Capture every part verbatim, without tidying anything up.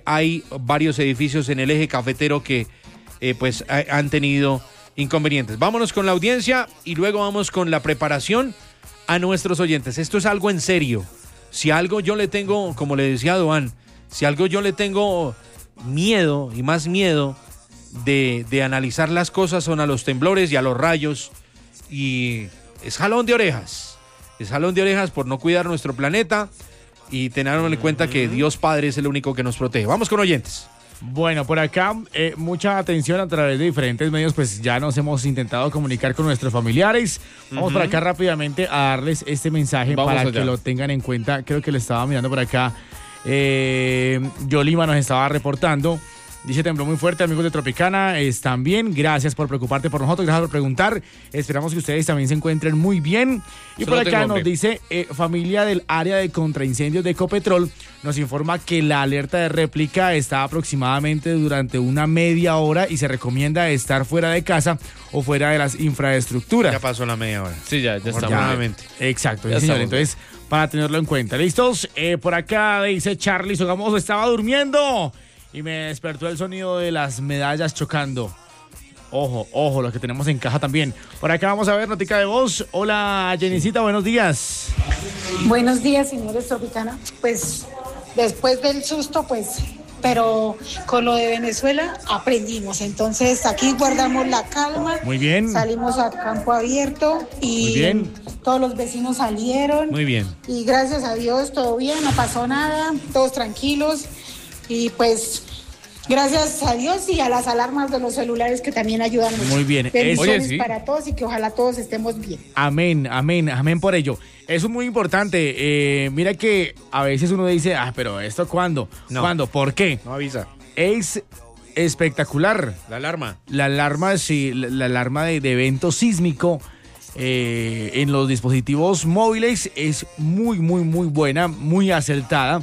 hay varios edificios en el eje cafetero que eh, pues ha, han tenido inconvenientes. Vámonos con la audiencia y luego vamos con la preparación a nuestros oyentes. Esto es algo en serio. Si algo yo le tengo, como le decía a Duan, si algo yo le tengo miedo y más miedo de, de analizar las cosas son a los temblores y a los rayos, y es jalón de orejas, es jalón de orejas por no cuidar nuestro planeta y tener en cuenta que Dios Padre es el único que nos protege. Vamos con oyentes. Bueno, por acá, eh, mucha atención a través de diferentes medios, pues ya nos hemos intentado comunicar con nuestros familiares. Vamos uh-huh. por acá rápidamente a darles este mensaje Vamos para allá. que lo tengan en cuenta. Creo que le estaba mirando por acá. Eh, Yolima nos estaba reportando. Dice, tembló muy fuerte, amigos de Tropicana, están bien, gracias por preocuparte por nosotros, gracias por preguntar, esperamos que ustedes también se encuentren muy bien. Y Solo por acá nos dice, eh, familia del área de contraincendios de Ecopetrol, nos informa que la alerta de réplica está aproximadamente durante una media hora y se recomienda estar fuera de casa o fuera de las infraestructuras. Ya pasó la media hora. Sí, ya, ya está. Nuevamente. Exacto, ya sí, señor, entonces, para tenerlo en cuenta. ¿Listos? Eh, por acá dice Charlie Sogamoso, estaba durmiendo y me despertó el sonido de las medallas chocando. Ojo, ojo, los que tenemos en caja también. Por acá vamos a ver notica de voz. Hola, Jennicita, buenos días. Buenos días, señores Tropicana. Pues, después del susto, pues, pero con lo de Venezuela aprendimos. Entonces, aquí guardamos la calma. Muy bien. Salimos a campo abierto y Muy bien. todos los vecinos salieron. Muy bien. Y gracias a Dios, todo bien, no pasó nada, todos tranquilos. Y pues, gracias a Dios y a las alarmas de los celulares que también ayudan mucho. Muy bien. Bendiciones Oye, sí. para todos y que ojalá todos estemos bien. Amén, amén, amén por ello. Eso es muy importante. Eh, mira que a veces uno dice, ah, pero ¿esto cuándo? No. ¿Cuándo? ¿Por qué? No avisa. Es espectacular. La alarma. La alarma, sí, la, la alarma de, de evento sísmico eh, en los dispositivos móviles es muy, muy, muy buena, muy acertada.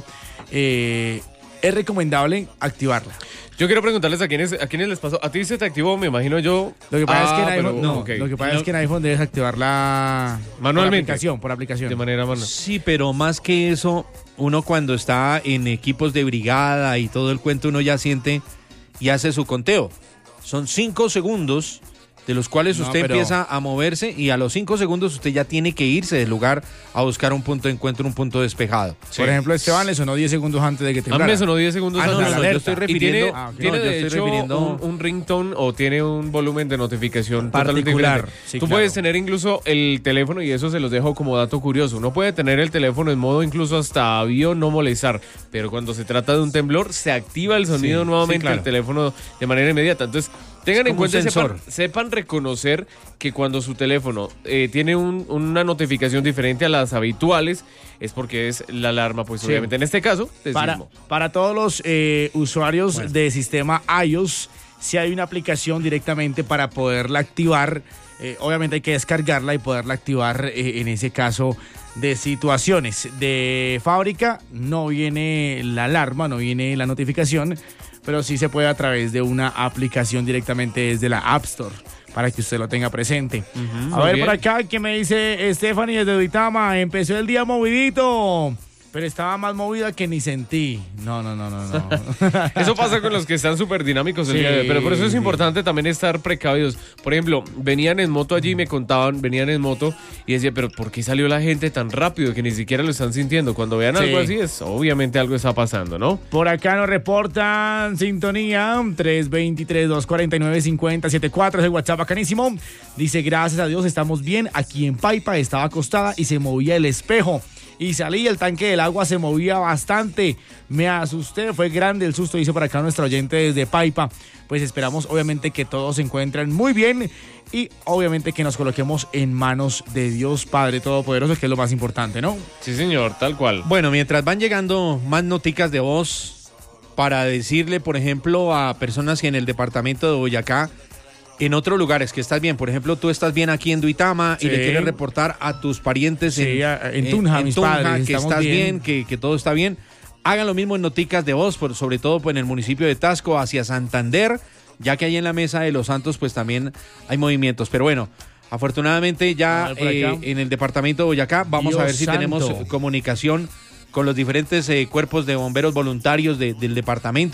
Eh... Es recomendable activarla. Yo quiero preguntarles a quiénes, a quiénes les pasó. A ti se te activó, me imagino yo. Lo que pasa ah, es que en pero, iPhone, no, okay. lo que pasa no. es que en iPhone debes activarla manualmente. Por aplicación, por aplicación. De manera manual. Sí, pero más que eso, uno cuando está en equipos de brigada y todo el cuento, uno ya siente y hace su conteo. Son cinco segundos de los cuales usted no, pero... empieza a moverse y a los cinco segundos usted ya tiene que irse del lugar a buscar un punto de encuentro, un punto despejado. Sí. Por ejemplo, Esteban le sonó diez segundos antes de que temblara. A mí me sonó diez segundos ah, antes. No, no, no, yo estoy refiriendo... Tiene, ah, okay. tiene no, de yo estoy hecho refiriendo... un, un ringtone o tiene un volumen de notificación particular. Sí, sí, Tú claro. puedes tener incluso el teléfono, y eso se los dejo como dato curioso, uno puede tener el teléfono en modo incluso hasta avión, no molestar, pero cuando se trata de un temblor, se activa el sonido sí, nuevamente sí, claro. del teléfono de manera inmediata. Entonces, tengan en cuenta, sepan, sepan reconocer que cuando su teléfono eh, tiene un, una notificación diferente a las habituales, es porque es la alarma, pues sí. obviamente en este caso, de para, para todos los eh, usuarios bueno. de sistema iOS, si hay una aplicación directamente para poderla activar, eh, obviamente hay que descargarla y poderla activar eh, en ese caso de situaciones. De fábrica no viene la alarma, no viene la notificación, pero sí se puede a través de una aplicación directamente desde la App Store, para que usted lo tenga presente. Uh-huh, a ver, bien. Por acá, ¿qué me dice Stephanie desde Duitama? Empezó el día movidito, pero estaba más movida que ni sentí. No, no, no, no, no. Eso pasa con los que están súper dinámicos el sí, día de hoy, pero por eso es sí. importante también estar precavidos. Por ejemplo, venían en moto allí y me contaban, venían en moto y decía, pero ¿por qué salió la gente tan rápido que ni siquiera lo están sintiendo? Cuando vean sí. algo así, es obviamente algo está pasando, ¿no? Por acá nos reportan sintonía, tres dos tres, dos cuatro nueve, cinco cero siete cuatro, es el WhatsApp bacanísimo. Dice, gracias a Dios estamos bien, aquí en Paipa estaba acostada y se movía el espejo. Y salí, el tanque del agua se movía bastante. Me asusté, fue grande el susto, dice por acá nuestro oyente desde Paipa. Pues esperamos obviamente que todos se encuentren muy bien y obviamente que nos coloquemos en manos de Dios Padre Todopoderoso, que es lo más importante, ¿no? Sí, señor, tal cual. Bueno, mientras van llegando más noticas de voz para decirle, por ejemplo, a personas que en el departamento de Boyacá, en otros lugares que estás bien, por ejemplo, tú estás bien aquí en Duitama sí. y le quieres reportar a tus parientes sí, en, en Tunja, en, mis Tunja padres, que estás bien, bien que, que todo está bien. Hagan lo mismo en noticas de voz, por, sobre todo pues, en el municipio de Tasco hacia Santander, ya que ahí en la Mesa de los Santos pues también hay movimientos. Pero bueno, afortunadamente ya eh, en el departamento de Boyacá vamos Dios a ver si santo. tenemos comunicación con los diferentes eh, cuerpos de bomberos voluntarios de, del departamento.